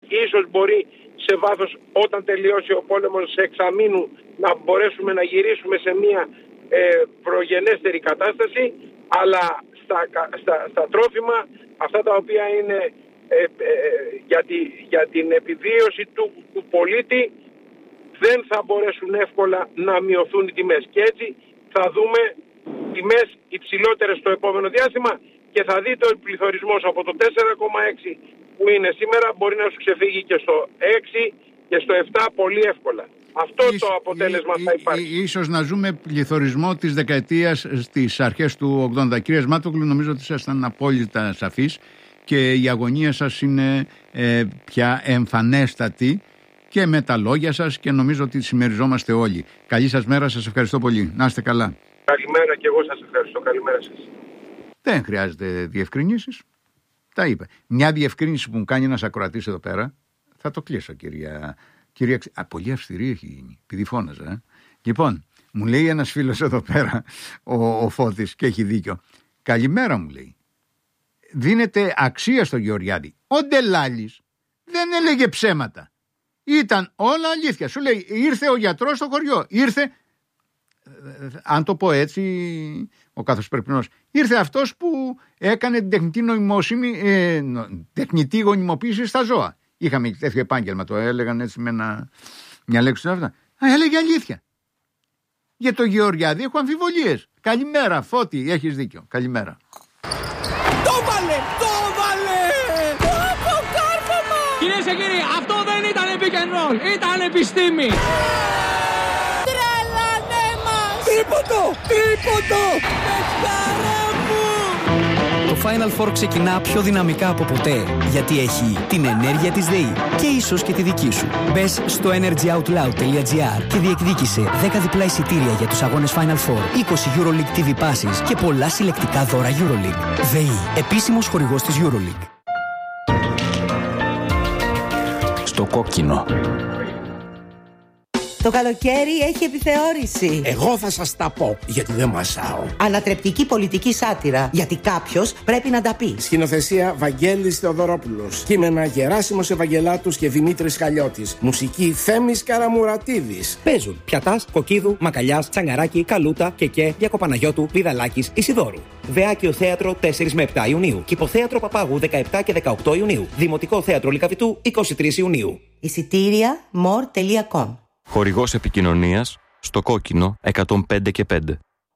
ίσως μπορεί σε βάθος, όταν τελειώσει ο πόλεμος σε εξαμήνου, να μπορέσουμε να γυρίσουμε σε μια προγενέστερη κατάσταση, αλλά στα τρόφιμα, αυτά τα οποία είναι για την επιβίωση του πολίτη, δεν θα μπορέσουν εύκολα να μειωθούν οι τιμές. Και έτσι θα δούμε τιμές υψηλότερες στο επόμενο διάστημα και θα δείτε ο πληθωρισμός από το 4,6 που είναι σήμερα μπορεί να σου ξεφύγει και στο 6 και στο 7 πολύ εύκολα. Αυτό το αποτέλεσμα θα υπάρχει. Ίσως να ζούμε πληθωρισμό της δεκαετίας στις αρχές του 80. Κύριε Σμάτογλου, νομίζω ότι ήσασταν απόλυτα σαφείς και η αγωνία σας είναι πια εμφανέστατη και με τα λόγια σας και νομίζω ότι συμμεριζόμαστε όλοι. Καλή σας μέρα, σας ευχαριστώ πολύ. Να είστε καλά. Καλημέρα και εγώ σας ευχαριστώ. Καλημέρα σας. Δεν χρειάζεται διευκρινήσεις. Τα είπε. Μια διευκρίνηση που μου κάνει ένας ακροατής εδώ πέρα, θα το κλείσω κυρία. Πολύ αυστηρή έχει γίνει, επειδή φώναζα. Λοιπόν, μου λέει ένας φίλος εδώ πέρα, ο Φώτης, και έχει δίκιο. Καλημέρα, μου λέει. Δίνεται αξία στο Γεωργιάδη. Ο Ντελάλης δεν έλεγε ψέματα. Ήταν όλα αλήθεια. Σου λέει, ήρθε ο γιατρός στο χωριό. Ήρθε, αν το πω έτσι, ο καθοσπρεπνός, ήρθε αυτός που έκανε την τεχνητή γονιμοποίηση στα ζώα. Είχαμε τέτοιο επάγγελμα, το έλεγαν έτσι με μια λέξη του αυτά. Έλεγε αλήθεια. Για το Γεωργιάδη έχω αμφιβολίες. Καλημέρα, Φώτη, έχεις δίκιο. Καλημέρα. Το βάλε! Το κάρφωμα! Κυρίες και κύριοι, αυτό δεν ήταν pick and roll, ήταν επιστήμη. Τρελανέ μας! Τίποτο! Πεχτάρα μου! Το Final Four ξεκινά πιο δυναμικά από ποτέ, γιατί έχει την ενέργεια της ΔΕΗ και ίσως και τη δική σου. Μπες στο energyoutloud.gr και διεκδίκησε 10 διπλά εισιτήρια για τους αγώνες Final Four, 20 EuroLeague TV passes και πολλά συλλεκτικά δώρα EuroLeague. ΔΕΗ, επίσημος χορηγός της EuroLeague. Στο κόκκινο. Το καλοκαίρι έχει επιθεώρηση. Εγώ θα σας τα πω, γιατί δεν μασάω. Ανατρεπτική πολιτική σάτυρα, γιατί κάποιος πρέπει να τα πει. Σκηνοθεσία Βαγγέλης Θεοδωρόπουλος. Κείμενα Γεράσιμος Ευαγγελάτους και Δημήτρης Χαλιώτης. Μουσική Θέμης Καραμουρατίδης. Παίζουν Πιατάς, Κοκκίδου, Μακαλιάς, Τσαγκαράκη, Καλούτα, Κεκέ, Διακοπαναγιώτου, Βιδαλάκης, Ισιδόρου. Δεάκιο Θέατρο 4 με 7 Ιουνίου. Κηποθέατρο Παπάγου 17 και 18 Ιουνίου. Δημοτικό Θέατρο Λυκαβητού 23 Ιουνίου. Εισιτήρια more.com. Χορηγός επικοινωνίας στο κόκκινο 105 και 5.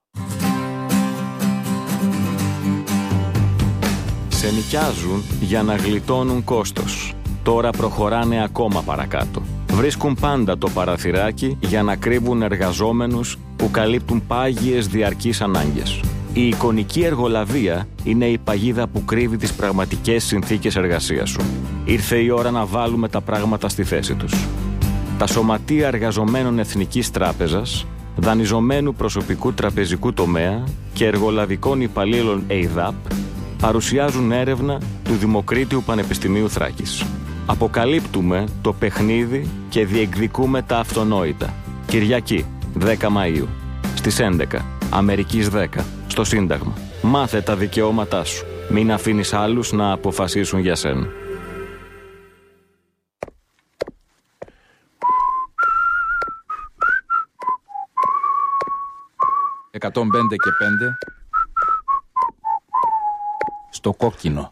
Σε νοικιάζουν για να γλιτώνουν κόστος. Τώρα προχωράνε ακόμα παρακάτω. Βρίσκουν πάντα το παραθυράκι για να κρύβουν εργαζόμενους που καλύπτουν πάγιες διαρκείς ανάγκες. Η εικονική εργολαβία είναι η παγίδα που κρύβει τις πραγματικές συνθήκες εργασίας σου. Ήρθε η ώρα να βάλουμε τα πράγματα στη θέση τους. Τα Σωματεία Εργαζομένων Εθνικής Τράπεζας, δανειζομένου προσωπικού τραπεζικού τομέα και εργολαβικών υπαλλήλων ΕΙΔΑΠ παρουσιάζουν έρευνα του Δημοκρίτιου Πανεπιστημίου Θράκης. Αποκαλύπτουμε το παιχνίδι και διεκδικούμε τα αυτονόητα. Κυριακή, 10 Μαΐου, στις 11, Αμερικής 10, στο Σύνταγμα. Μάθε τα δικαιώματά σου. Μην αφήνεις άλλους να αποφασίσουν για σένα. «105 και 5» στο κόκκινο.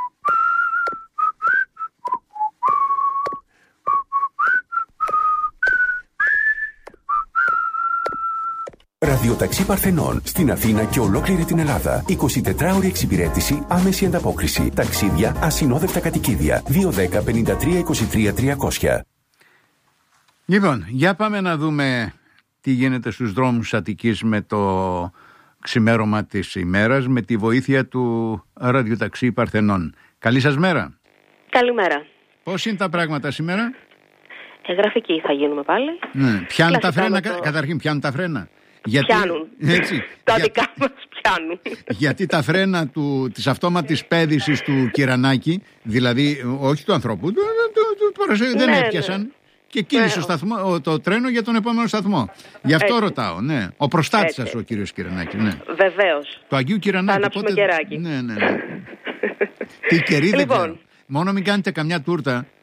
Ραδιοταξί Παρθενών στην Αθήνα και ολόκληρη την Ελλάδα. 24ωρη εξυπηρέτηση, άμεση ανταπόκριση. Ταξίδια, ασυνόδευτα κατοικίδια. 210 53 23 300. Λοιπόν, για πάμε να δούμε τι γίνεται στους δρόμους Αττικής με το ξημέρωμα της ημέρας με τη βοήθεια του ραδιοταξί Παρθενών. Καλή σας μέρα. Καλημέρα. Πώς είναι τα πράγματα σήμερα? Γραφική θα γίνουμε πάλι. Ναι. Πιάνουν τα φρένα, καταρχήν πιάνουν τα φρένα. Πιάνουν. Έτσι, τα δικά μας πιάνουν. Γιατί τα φρένα της αυτόματης πέδησης του Κυρανάκη, δηλαδή όχι του ανθρώπου, δεν έπιασαν. Ναι. Και κύλησε το τρένο για τον επόμενο σταθμό. Γι' αυτό ρωτάω, ναι. Ο προστάτης σας ο κύριος Κυρανάκη, ναι. Βεβαίως. Το Αγίου Κυρανάκη. Θα ανάψουμε κεράκι. Ναι. Τι κερί δεν ξέρω. Μόνο μην κάνετε καμιά τούρτα